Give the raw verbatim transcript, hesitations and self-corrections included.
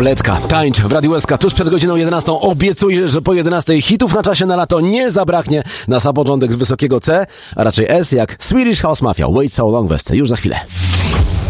Tabletka. Tańcz w Radiu S K tuż przed godziną jedenastą. Obiecuję, że po jedenastej hitów na czasie na lato nie zabraknie. Na sam początek z wysokiego C, a raczej S jak Swedish House Mafia. Wait So Long w S C. Już za chwilę.